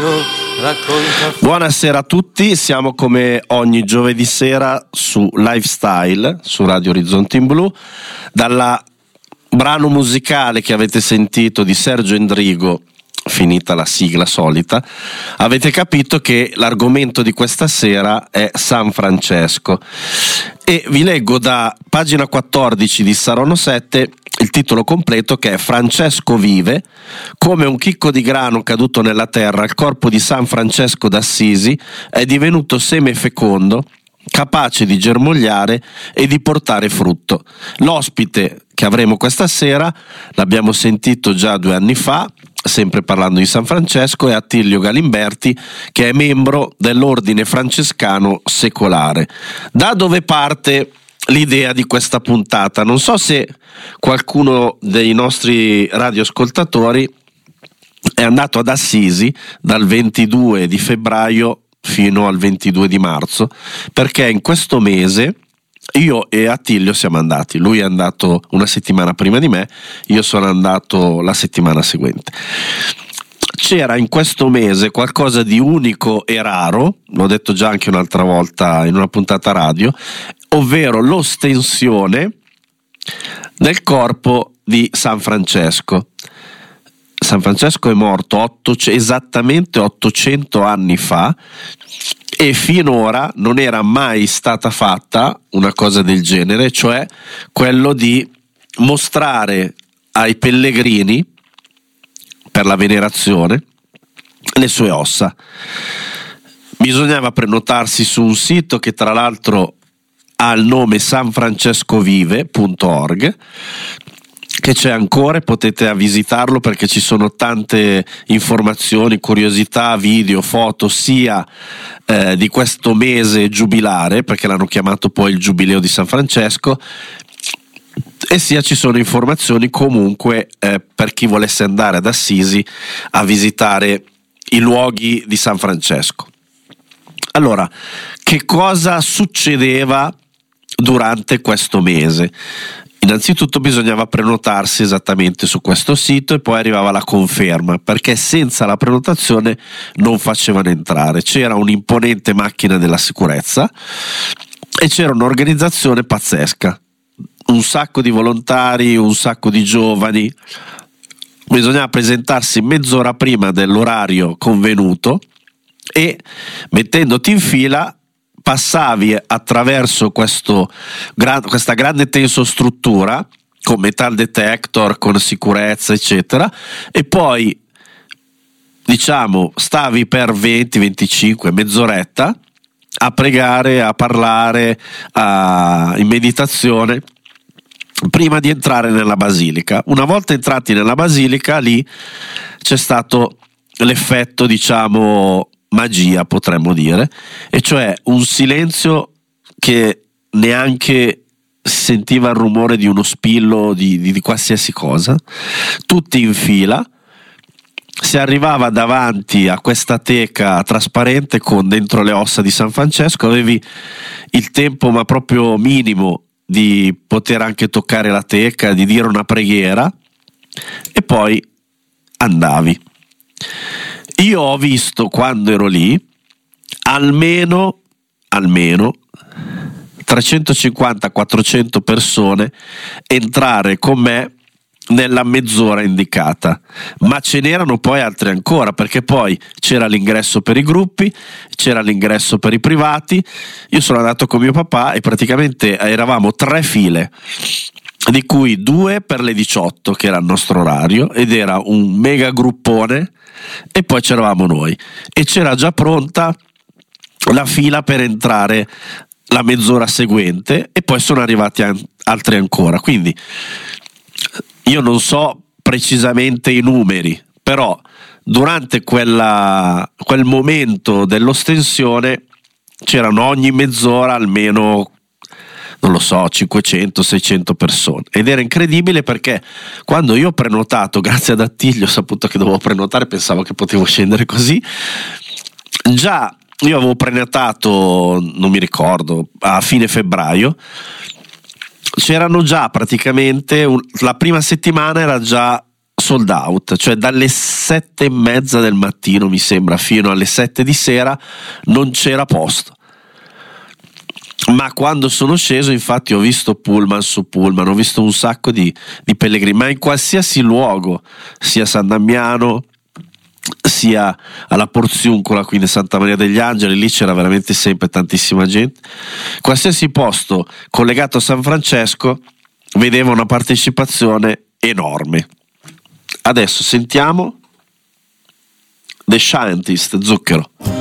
Buonasera a tutti, siamo come ogni giovedì sera su Lifestyle, su Radio Orizzonti in Blu. Dalla brano musicale che avete sentito di Sergio Endrigo, finita la sigla solita, avete capito che l'argomento di questa sera è San Francesco, e vi leggo da pagina 14 di Saronno 7 il titolo completo, che è: Francesco vive, come un chicco di grano caduto nella terra, il corpo di San Francesco d'Assisi è divenuto seme fecondo, capace di germogliare e di portare frutto. L'ospite che avremo questa sera, l'abbiamo sentito già 2 anni fa, sempre parlando di San Francesco, è Attilio Galimberti, che è membro dell'ordine francescano secolare. Da dove parte l'idea di questa puntata? Non so se qualcuno dei nostri radioascoltatori è andato ad Assisi dal 22 di febbraio fino al 22 di marzo, perché in questo mese io e Attilio siamo andati. Lui è andato una settimana prima di me, io sono andato la settimana seguente. C'era in questo mese qualcosa di unico e raro, l'ho detto già anche un'altra volta in una puntata radio, ovvero l'ostensione del corpo di San Francesco. San Francesco è morto esattamente 800 anni fa, e finora non era mai stata fatta una cosa del genere, cioè quello di mostrare ai pellegrini per la venerazione le sue ossa. Bisognava prenotarsi su un sito che tra l'altro ha il nome sanfrancescovive.org, che c'è ancora e potete visitarlo, perché ci sono tante informazioni, curiosità, video, foto, sia di questo mese giubilare, perché l'hanno chiamato poi il Giubileo di San Francesco, e sia ci sono informazioni comunque per chi volesse andare ad Assisi a visitare i luoghi di San Francesco. Allora, che cosa succedeva durante questo mese? Innanzitutto bisognava prenotarsi esattamente su questo sito, e poi arrivava la conferma, perché senza la prenotazione non facevano entrare. C'era un'imponente macchina della sicurezza e c'era un'organizzazione pazzesca, un sacco di volontari, un sacco di giovani. Bisognava presentarsi mezz'ora prima dell'orario convenuto e, mettendoti in fila, passavi attraverso questa grande tensostruttura con metal detector, con sicurezza eccetera, e poi stavi per 20-25 mezz'oretta a pregare, a parlare, in meditazione prima di entrare nella basilica. Una volta entrati nella basilica, lì c'è stato l'effetto magia, potremmo dire, e cioè un silenzio che neanche si sentiva il rumore di uno spillo di qualsiasi cosa. Tutti in fila, si arrivava davanti a questa teca trasparente con dentro le ossa di San Francesco, avevi il tempo ma proprio minimo di poter anche toccare la teca, di dire una preghiera, e poi andavi. Io ho visto, quando ero lì, almeno 350-400 persone entrare con me nella mezz'ora indicata, ma ce n'erano poi altri ancora, perché poi c'era l'ingresso per i gruppi, c'era l'ingresso per i privati. Io sono andato con mio papà e praticamente eravamo 3 file, di cui 2 per le 18, che era il nostro orario, ed era un mega gruppone, e poi c'eravamo noi e c'era già pronta la fila per entrare la mezz'ora seguente, e poi sono arrivati altri ancora. Quindi io non so precisamente i numeri, però durante quel momento dell'ostensione c'erano ogni mezz'ora almeno, non lo so, 500-600 persone, ed era incredibile, perché quando io ho prenotato, grazie ad Attilio, ho saputo che dovevo prenotare, pensavo che potevo scendere così. Già io avevo prenotato, non mi ricordo, a fine febbraio, c'erano già praticamente la prima settimana era già sold out, cioè dalle 7:30 del mattino mi sembra fino alle 7 di sera non c'era posto. Ma quando sono sceso, infatti, ho visto pullman su pullman, ho visto un sacco di pellegrini, ma in qualsiasi luogo, sia San Damiano, sia alla Porziuncola, quindi Santa Maria degli Angeli, lì c'era veramente sempre tantissima gente. Qualsiasi posto collegato a San Francesco vedeva una partecipazione enorme. Adesso sentiamo The Scientist, Zucchero.